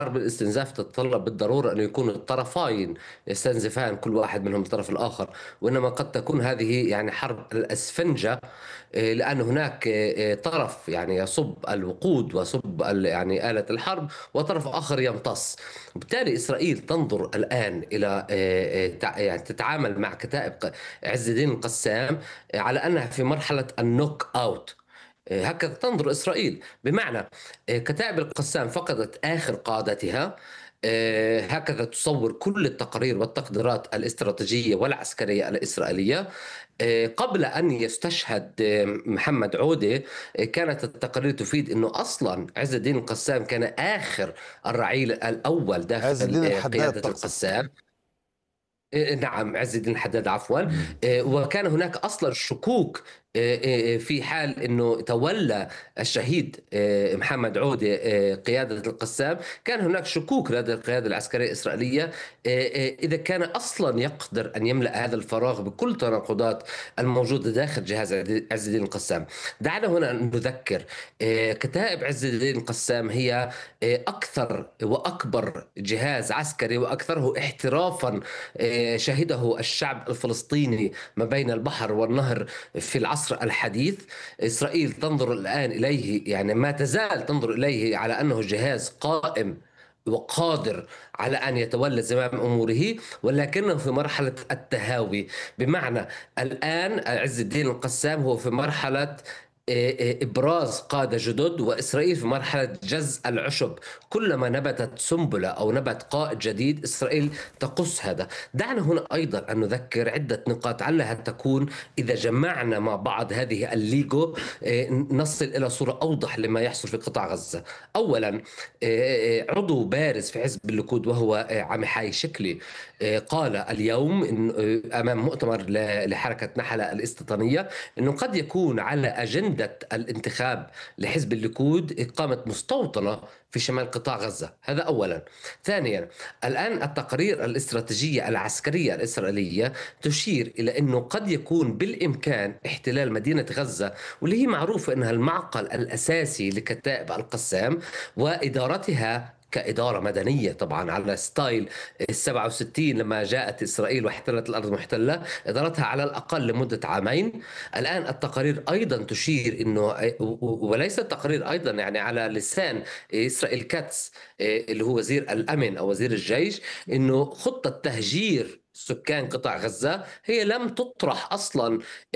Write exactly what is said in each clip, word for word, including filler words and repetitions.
حرب الاستنزاف تتطلب بالضرورة أن يكون الطرفين يستنزفان كل واحد منهم الطرف الآخر، وإنما قد تكون هذه يعني حرب الأسفنجة. آه، لأن هناك آه، آه، طرف يعني يصب الوقود ويصب ال- يعني آلة الحرب، وطرف آخر يمتص. بالتالي إسرائيل تنظر الآن إلى آه، آه، تع- يعني تتعامل مع كتائب ق- عز الدين القسام آه، على أنها في مرحلة النوك أوت. آه، هكذا تنظر إسرائيل، بمعنى آه، كتائب القسام فقدت آخر قادتها. آه، هكذا تصور كل التقارير والتقديرات الاستراتيجية والعسكرية الإسرائيلية. آه، قبل أن يستشهد آه، محمد عودة، آه، كانت التقارير تفيد أنه أصلا عز الدين القسام كان آخر الرعيل الأول عز داخل الدين آه، الحداد قيادة تقصد؟ القسام. إيه، نعم، عز الدين الحداد عفوا. مم. إيه، وكان هناك اصلا شكوك إيه، إيه، في حال انه تولى الشهيد إيه، محمد عوده إيه، قياده القسام، كان هناك شكوك لدى القياده العسكريه الاسرائيليه إيه، إيه، اذا كان اصلا يقدر ان يملا هذا الفراغ بكل التناقضات الموجوده داخل جهاز عز الدين القسام. دعنا هنا نذكر إيه، كتائب عز الدين القسام هي إيه، اكثر واكبر جهاز عسكري واكثره احترافا آه، شهده الشعب الفلسطيني ما بين البحر والنهر في العصر الحديث. إسرائيل تنظر الآن إليه، يعني ما تزال تنظر إليه على أنه جهاز قائم وقادر على أن يتولى زمام أموره، ولكنه في مرحلة التهاوي. بمعنى الآن عز الدين القسام هو في مرحلة إبراز قادة جدد، وإسرائيل في مرحلة جز العشب. كلما نبتت سنبلة أو نبت قائد جديد، إسرائيل تقص هذا. دعنا هنا أيضا أن نذكر عدة نقاط علها تكون إذا جمعنا مع بعض هذه الليجو نصل إلى صورة أوضح لما يحصل في قطاع غزة. أولا، عضو بارز في حزب الليكود وهو عميحاي شكلي قال اليوم إن أمام مؤتمر لحركة نحلة الاستيطانية أنه قد يكون على أجندة الانتخاب لحزب الليكود إقامة مستوطنة في شمال قطاع غزة. هذا أولا. ثانيا، الآن التقارير الاستراتيجية العسكرية الإسرائيلية تشير إلى أنه قد يكون بالإمكان احتلال مدينة غزة، واللي هي معروفة أنها المعقل الأساسي لكتائب القسام وإدارتها كإدارة مدنية، طبعا على ستايل السبعة وستين لما جاءت إسرائيل واحتلت الأرض المحتلة، إدارتها على الأقل لمدة عامين. الآن التقارير أيضا تشير أنه، وليس التقارير أيضا يعني على لسان إسرائيل كاتس اللي هو وزير الأمن أو وزير الجيش، أنه خطة تهجير سكان قطاع غزة هي لم تطرح أصلا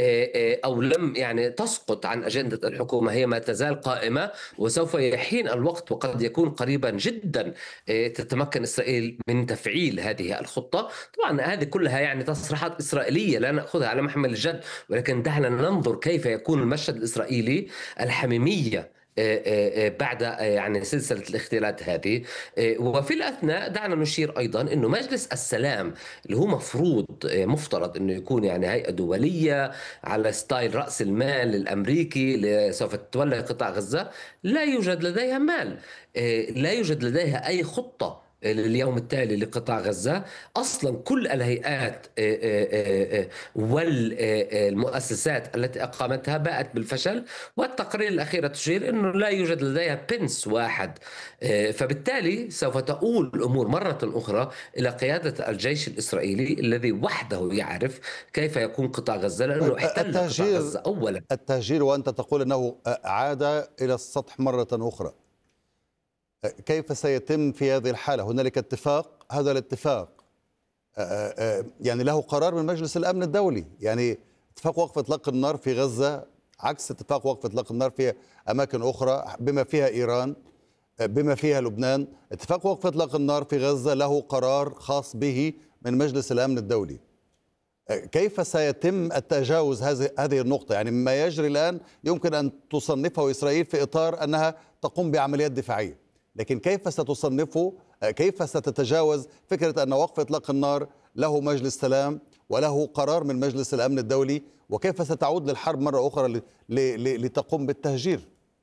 أو لم يعني تسقط عن أجندة الحكومة، هي ما تزال قائمة، وسوف يحين الوقت وقد يكون قريبا جدا تتمكن إسرائيل من تفعيل هذه الخطة. طبعا هذه كلها يعني تصريحات إسرائيلية لا نأخذها على محمل الجد، ولكن دعنا ننظر كيف يكون المشهد الإسرائيلي، الحميمية بعد يعني سلسلة الاغتيالات هذه. وفي الأثناء دعنا نشير أيضا أنه مجلس السلام اللي هو مفروض مفترض أنه يكون يعني هيئة دولية على ستايل رأس المال الأمريكي اللي سوف تتولى قطاع غزة، لا يوجد لديها مال، لا يوجد لديها أي خطة لليوم التالي لقطاع غزة. أصلا كل الهيئات والمؤسسات التي أقامتها باءت بالفشل، والتقارير الأخيرة تشير أنه لا يوجد لديها بنس واحد. فبالتالي سوف تؤول الأمور مرة أخرى إلى قيادة الجيش الإسرائيلي الذي وحده يعرف كيف يكون قطاع غزة، طيب، لأنه احتل قطاع التهجير غزة أولا. التهجير وأنت تقول أنه عاد إلى السطح مرة أخرى، كيف سيتم في هذه الحالة؟ هنالك اتفاق، هذا الاتفاق يعني له قرار من مجلس الأمن الدولي، يعني اتفاق وقف إطلاق النار في غزة عكس اتفاق وقف إطلاق النار في أماكن أخرى بما فيها إيران، بما فيها لبنان. اتفاق وقف إطلاق النار في غزة له قرار خاص به من مجلس الأمن الدولي. كيف سيتم التجاوز هذه هذه النقطة؟ يعني ما يجري الآن يمكن أن تصنفه إسرائيل في إطار أنها تقوم بعمليات دفاعية، لكن كيف ستصنفه؟ كيف ستتجاوز فكرة أن وقف إطلاق النار له مجلس سلام وله قرار من مجلس الأمن الدولي، وكيف ستعود للحرب مرة أخرى لتقوم بالتهجير؟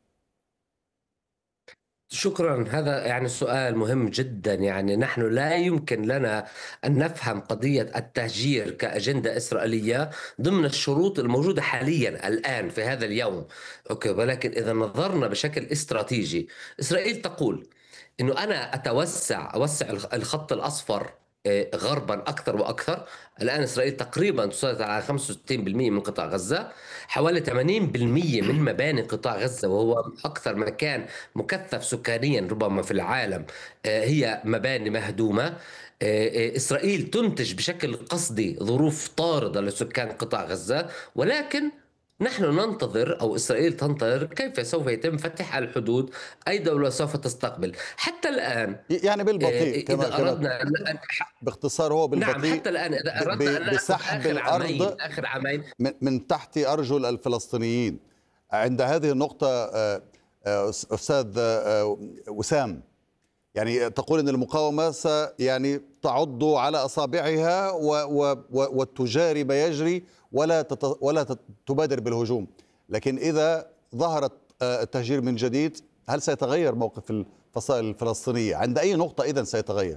شكرا، هذا يعني سؤال مهم جدا. يعني نحن لا يمكن لنا أن نفهم قضية التهجير كأجندة إسرائيلية ضمن الشروط الموجودة حاليا الآن في هذا اليوم. أوكي، ولكن إذا نظرنا بشكل استراتيجي، إسرائيل تقول انه انا اتوسع اوسع الخط الاصفر آه، غربا اكثر واكثر. الان اسرائيل تقريبا تسيطر على خمسة وستين بالمئة من قطاع غزه، حوالي ثمانين بالمئة من مباني قطاع غزه، وهو اكثر مكان مكثف سكانيا ربما في العالم، آه، هي مباني مهدومه. آه، آه، اسرائيل تنتج بشكل قصدي ظروف طارده لسكان قطاع غزه، ولكن نحن ننتظر، أو إسرائيل تنتظر كيف سوف يتم فتح الحدود، أي دولة سوف تستقبل. حتى الآن يعني آه، بالبطيء كما إذا كما أردنا أن أن- باختصار هو نعم، بالبطيء، حتى الآن إذا ب- أردنا أن ب- نأخذ بسحب آخر عامين الأرض آخر عامين من من تحت أرجل الفلسطينيين. عند هذه النقطة آه، آه، أستاذ آه، وسام، يعني تقول أن المقاومة س يعني تعض على أصابعها و و و وتجاري ما يجري ولا تت ولا تت- تبادر بالهجوم، لكن إذا ظهرت آه، التهجير من جديد هل سيتغير موقف الفصائل الفلسطينية؟ عند أي نقطة إذن سيتغير؟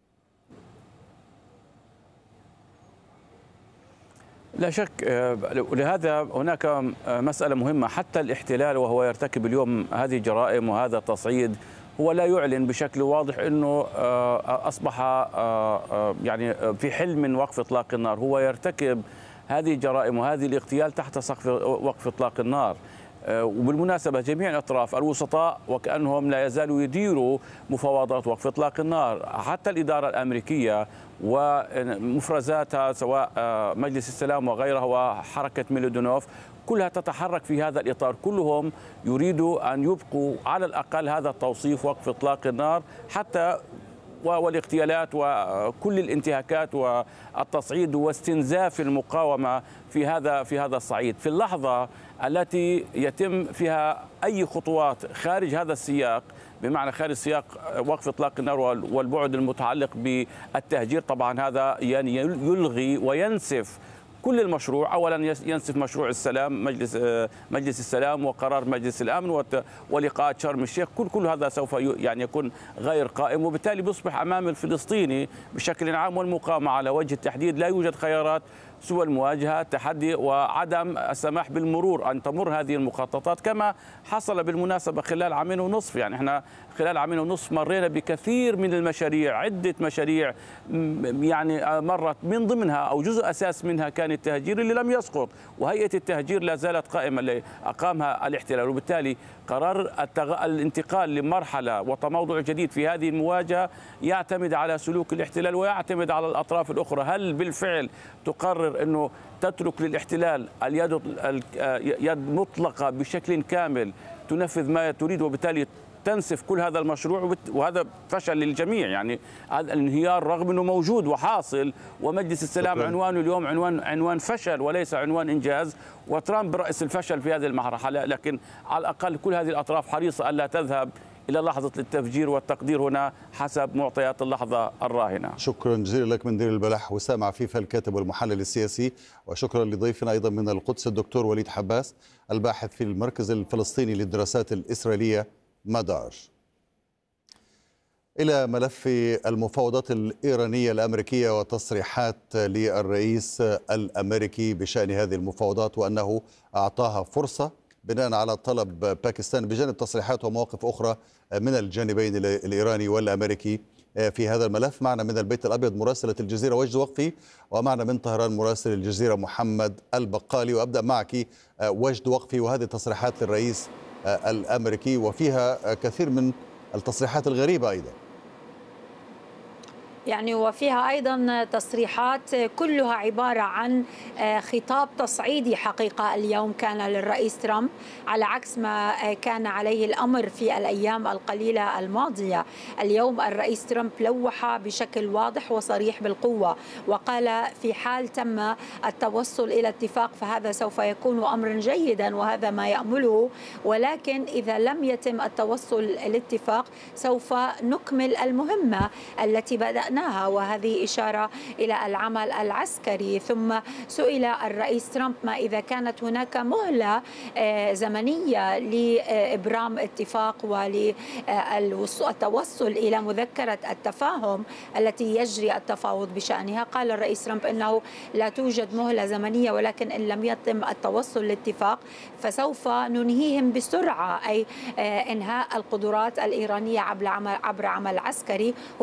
لا شك. آه، لهذا هناك آه، مسألة مهمة. حتى الاحتلال وهو يرتكب اليوم هذه الجرائم وهذا التصعيد، هو لا يعلن بشكل واضح أنه آه، أصبح آه، آه، يعني في حل من وقف إطلاق النار. هو يرتكب هذه الجرائم وهذه الاغتيال تحت سقف وقف إطلاق النار. وبالمناسبة جميع الأطراف الوسطاء وكأنهم لا يزالوا يديروا مفاوضات وقف إطلاق النار. حتى الإدارة الأمريكية ومفرزاتها سواء مجلس السلام وغيرها وحركة ميلودونوف كلها تتحرك في هذا الإطار. كلهم يريدوا أن يبقوا على الأقل هذا التوصيف وقف إطلاق النار، حتى والاغتيالات وكل الانتهاكات والتصعيد واستنزاف المقاومة في هذا في هذا الصعيد. في اللحظة التي يتم فيها أي خطوات خارج هذا السياق، بمعنى خارج سياق وقف إطلاق النار والبعد المتعلق بالتهجير، طبعا هذا يعني يلغي وينسف كل المشروع. اولا ينسف مشروع السلام، مجلس مجلس السلام وقرار مجلس الامن ولقاءات شرم الشيخ، كل كل هذا سوف يعني يكون غير قائم، وبالتالي بيصبح امام الفلسطيني بشكل عام والمقاومه على وجه التحديد لا يوجد خيارات سوى المواجهه، التحدي، وعدم السماح بالمرور ان تمر هذه المخططات، كما حصل بالمناسبه خلال عامين ونصف. يعني احنا خلال عامين ونصف مرينا بكثير من المشاريع، عده مشاريع يعني مرت من ضمنها او جزء اساس منها كان التهجير اللي لم يسقط، وهيئه التهجير لا زالت قائمه اللي اقامها الاحتلال. وبالتالي قرار التغ... الانتقال لمرحله وتموضع جديد في هذه المواجهه يعتمد على سلوك الاحتلال ويعتمد على الاطراف الاخرى. هل بالفعل تقرر انه تترك للاحتلال اليد يد مطلقه بشكل كامل تنفذ ما تريد، وبالتالي تنسف كل هذا المشروع، وهذا فشل للجميع. يعني هذا الانهيار رغم انه موجود وحاصل، ومجلس السلام عنوانه اليوم عنوان عنوان فشل وليس عنوان انجاز، وترامب رأس الفشل في هذه المرحله. لكن على الاقل كل هذه الاطراف حريصه الا تذهب الى لحظه التفجير، والتقدير هنا حسب معطيات اللحظه الراهنه. شكرا جزيلا لك من دير البلح وسام عفيفه الكاتب والمحلل السياسي، وشكرا لضيفنا ايضا من القدس الدكتور وليد حباس الباحث في المركز الفلسطيني للدراسات الاسرائيليه مدار. إلى ملف المفاوضات الإيرانية الأمريكية وتصريحات للرئيس الأمريكي بشأن هذه المفاوضات، وأنه أعطاها فرصة بناء على طلب باكستان، بجانب تصريحات ومواقف أخرى من الجانبين الإيراني والأمريكي في هذا الملف. معنا من البيت الأبيض مراسلة الجزيرة وجد وقفي، ومعنا من طهران مراسل الجزيرة محمد البقالي. وأبدأ معك وجد وقفي، وهذه تصريحات للرئيس الأمريكي وفيها كثير من التصريحات الغريبة أيضا. يعني وفيها أيضا تصريحات كلها عبارة عن خطاب تصعيدي حقيقة اليوم كان للرئيس ترامب، على عكس ما كان عليه الأمر في الأيام القليلة الماضية. اليوم الرئيس ترامب لوح بشكل واضح وصريح بالقوة، وقال في حال تم التوصل إلى اتفاق فهذا سوف يكون أمرا جيدا وهذا ما يأمله، ولكن إذا لم يتم التوصل لاتفاق سوف نكمل المهمة التي بدأنا بدأناها، وهذه إشارة إلى العمل العسكري. ثم سئل الرئيس ترامب ما إذا كانت هناك مهلة زمنية لإبرام اتفاق وللتوصل إلى مذكرة التفاهم التي يجري التفاوض بشأنها. قال الرئيس ترامب إنه لا توجد مهلة زمنية، ولكن إن لم يتم التوصل لاتفاق فسوف ننهيهم بسرعة، أي إنهاء القدرات الإيرانية عبر عمل عبر عمل عسكري.